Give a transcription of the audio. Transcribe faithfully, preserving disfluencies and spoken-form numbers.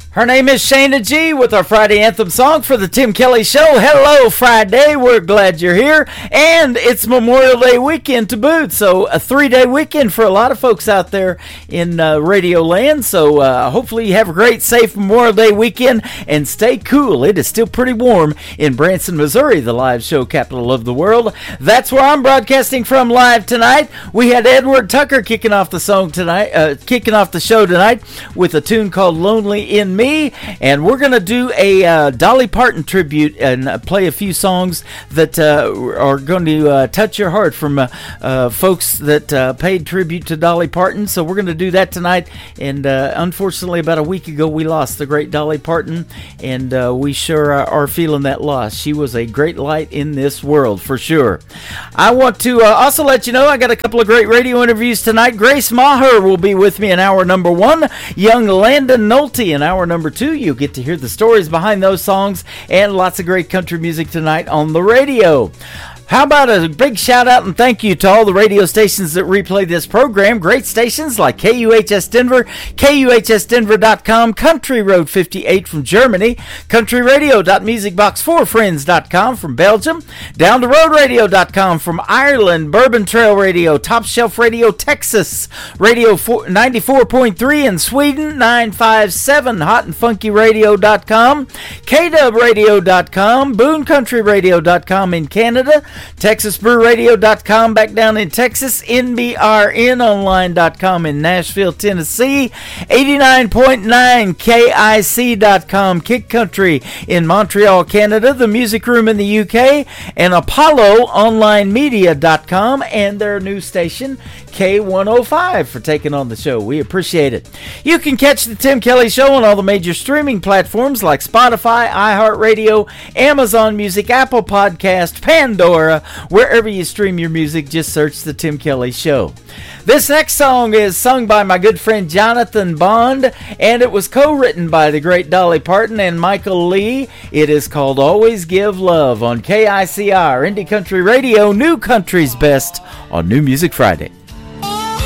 Her name is Shayna G with our Friday anthem song for the Tim Kelly Show. Hello, Friday. We're glad you're here. And it's Memorial Day weekend to boot. So a three-day weekend for a lot of folks out there in uh, Radio Land. So uh, hopefully you have a great, safe Memorial Day weekend and stay cool. It is still pretty warm in Branson, Missouri, the live show capital of the world. That's where I'm broadcasting from live tonight. We had Edward Tucker kicking off the song tonight, uh, kicking off the show tonight with a tune called Lonely in Me. And we're going to do a uh, Dolly Parton tribute and uh, play a few songs that uh, are going to uh, touch your heart from uh, uh, folks that uh, paid tribute to Dolly Parton. So we're going to do that tonight. And uh, unfortunately, about a week ago, we lost the great Dolly Parton. And uh, we sure are, are feeling that loss. She was a great light in this world, for sure. I want to uh, also let you know I got a couple of great radio interviews tonight. Grace Maher will be with me in hour number one. Young Landon Nolte in hour number two. You'll get to hear the stories behind those songs and lots of great country music tonight on the radio. How about a big shout out and thank you to all the radio stations that replay this program. Great stations like K U H S Denver, K U H S Denver dot com, Country Road fifty-eight from Germany, country radio dot music box four friends dot com from Belgium, down the road radio dot com from Ireland, Bourbon Trail Radio, Top Shelf Radio Texas, Radio ninety-four point three in Sweden, nine five seven hot and funky radio dot com, K dub radio dot com, Boone Country Radio dot com in Canada, Texas Brew Radio dot com back down in Texas, N B R N online dot com in Nashville, Tennessee, eighty-nine point nine K I C dot com Kick Country in Montreal, Canada, The Music Room in the U K, and Apollo Online Media dot com and their new station, K one oh five, for taking on the show. We appreciate it. You can catch the Tim Kelly Show on all the major streaming platforms like Spotify, iHeartRadio, Amazon Music, Apple Podcast, Pandora. Wherever you stream your music, just search the Tim Kelly Show. This next song is sung by my good friend Jonathan Bond, and it was co-written by the great Dolly Parton and Michael Lee. It is called Always Give Love on K I C R, Indie Country Radio, New Country's Best on New Music Friday.